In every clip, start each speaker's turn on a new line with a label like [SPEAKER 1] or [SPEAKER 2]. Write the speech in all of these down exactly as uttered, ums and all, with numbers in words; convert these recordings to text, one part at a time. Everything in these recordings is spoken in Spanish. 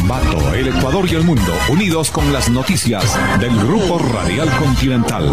[SPEAKER 1] Ambato, el Ecuador y el mundo, unidos con las noticias del Grupo Radial Continental.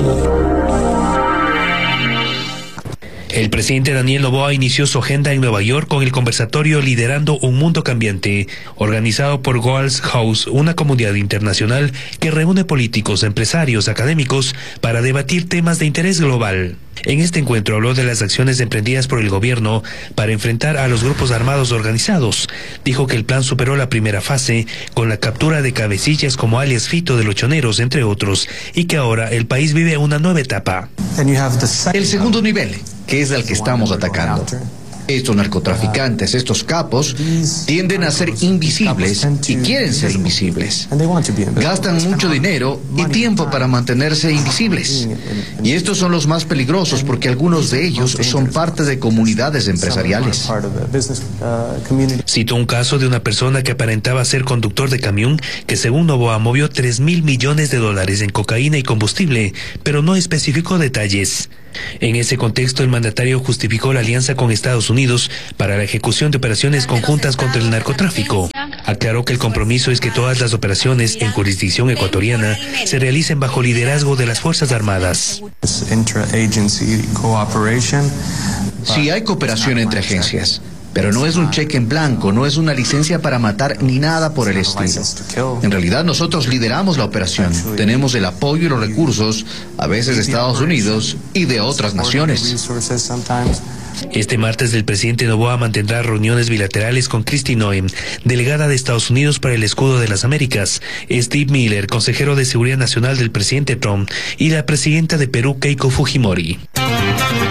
[SPEAKER 2] El presidente Daniel Noboa inició su agenda en Nueva York con el conversatorio Liderando un Mundo Cambiante, organizado por Goals House, una comunidad internacional que reúne políticos, empresarios, académicos para debatir temas de interés global. En este encuentro habló de las acciones emprendidas por el gobierno para enfrentar a los grupos armados organizados. Dijo que el plan superó la primera fase con la captura de cabecillas como alias Fito de los Choneros, entre otros, y que ahora el país vive una nueva etapa.
[SPEAKER 3] El segundo nivel, que es al que estamos atacando. Estos narcotraficantes, estos capos, tienden a ser invisibles y quieren ser invisibles. Gastan mucho dinero y tiempo para mantenerse invisibles. Y estos son los más peligrosos porque algunos de ellos son parte de comunidades empresariales.
[SPEAKER 2] Citó un caso de una persona que aparentaba ser conductor de camión que según Noboa movió tres mil millones de dólares en cocaína y combustible, pero no especificó detalles. En ese contexto, el mandatario justificó la alianza con Estados Unidos para la ejecución de operaciones conjuntas contra el narcotráfico. Aclaró que el compromiso es que todas las operaciones en jurisdicción ecuatoriana se realicen bajo liderazgo de las Fuerzas Armadas.
[SPEAKER 3] Sí hay cooperación entre agencias, pero no es un cheque en blanco, no es una licencia para matar ni nada por el estilo. En realidad nosotros lideramos la operación, tenemos el apoyo y los recursos, a veces de Estados Unidos y de otras naciones.
[SPEAKER 2] Este martes el presidente Noboa mantendrá reuniones bilaterales con Kristi Noem, delegada de Estados Unidos para el Escudo de las Américas, Steve Miller, consejero de Seguridad Nacional del presidente Trump, y la presidenta de Perú, Keiko Fujimori.